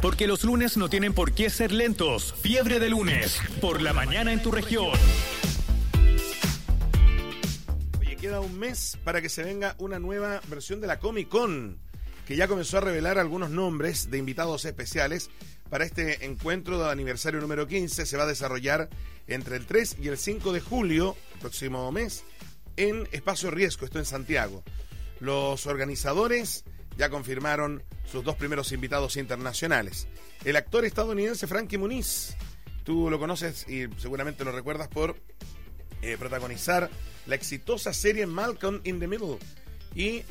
Porque los lunes no tienen por qué ser lentos. Fiebre de lunes, por la mañana en tu región. Oye, queda un mes para que se venga una nueva versión de la Comic Con, que ya comenzó a revelar algunos nombres de invitados especiales para este encuentro de aniversario número 15. Se va a desarrollar entre el 3 y el 5 de julio, el próximo mes, en Espacio Riesgo, esto en Santiago. Los organizadores ya confirmaron sus dos primeros invitados internacionales. El actor estadounidense Frankie Muniz, tú lo conoces y seguramente lo recuerdas por protagonizar la exitosa serie Malcolm in the Middle. Y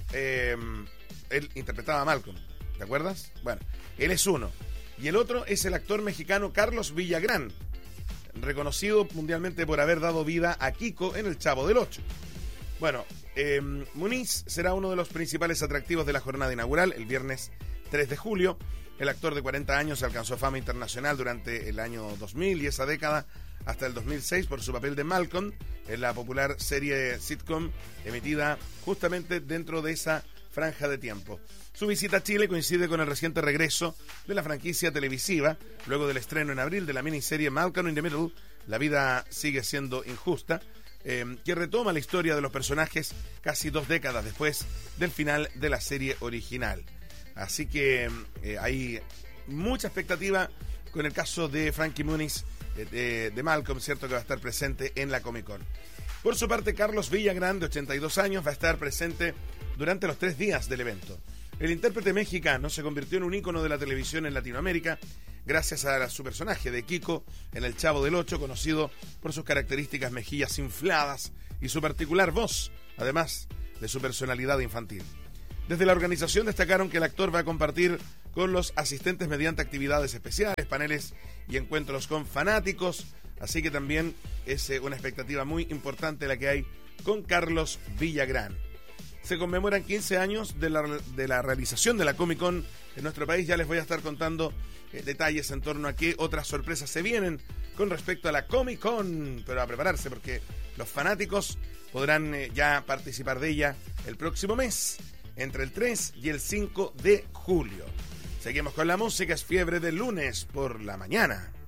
él interpretaba a Malcolm, ¿te acuerdas? Bueno, él es uno. Y el otro es el actor mexicano Carlos Villagrán, reconocido mundialmente por haber dado vida a Kiko en El Chavo del Ocho. Bueno, Muniz será uno de los principales atractivos de la jornada inaugural el viernes 3 de julio. El actor de 40 años alcanzó fama internacional durante el año 2000 y esa década hasta el 2006 por su papel de Malcolm en la popular serie sitcom emitida justamente dentro de esa franja de tiempo. Su visita a Chile coincide con el reciente regreso de la franquicia televisiva luego del estreno en abril de la miniserie Malcolm in the Middle, La vida sigue siendo injusta, que retoma la historia de los personajes casi 2 décadas después del final de la serie original. Así que hay mucha expectativa con el caso de Frankie Muniz de Malcolm, cierto que va a estar presente en la Comic Con. Por su parte, Carlos Villagrán, de 82 años, va a estar presente durante los 3 días del evento. El intérprete mexicano se convirtió en un ícono de la televisión en Latinoamérica gracias a su personaje de Kiko en El Chavo del Ocho, conocido por sus características mejillas infladas y su particular voz, además de su personalidad infantil. Desde la organización destacaron que el actor va a compartir con los asistentes mediante actividades especiales, paneles y encuentros con fanáticos, así que también es una expectativa muy importante la que hay con Carlos Villagrán. Se conmemoran 15 años de la realización de la Comic Con en nuestro país. Ya les voy a estar contando detalles en torno a qué otras sorpresas se vienen con respecto a la Comic Con, pero a prepararse porque los fanáticos podrán ya participar de ella el próximo mes, entre el 3 y el 5 de julio. Seguimos con la música, es Fiebre del Lunes por la mañana.